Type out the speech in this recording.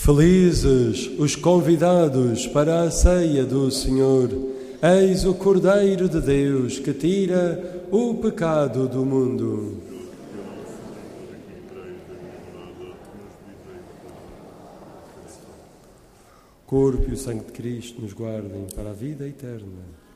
Felizes os convidados para a ceia do Senhor. Eis o Cordeiro de Deus que tira o pecado do mundo. O corpo e o sangue de Cristo nos guardem para a vida eterna.